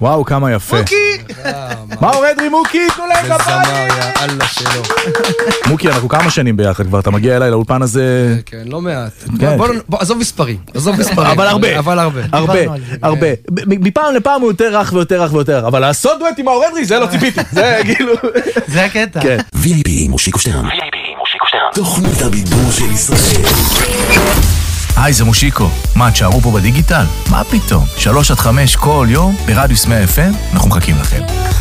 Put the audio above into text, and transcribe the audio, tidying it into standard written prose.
וואו, כמה יפה. מוקי! מאור אדרי, מוקי, תנו להם כפיים! אללה שלו. מוקי, אנחנו כמה שנים ביחד כבר, אתה מגיע אליי לאולפן הזה... כן, לא מעט. בוא, עזוב מספרים. אבל הרבה. אבל הרבה. הרבה. מפעם לפעם הוא יותר רך ויותר רך ויותר, אבל לעשות דואט עם מאור אדרי, זה לא ציפיתי. זה כאילו... זה הקטע. VIP עם מושיקו שטרן. תוכנית הבידור של ישראל. היי, זה מושיקו. מה, תשארו פה בדיגיטל? מה פתאום? 3-5 כל יום ברדיוס 100 FM, אנחנו מחכים לכם.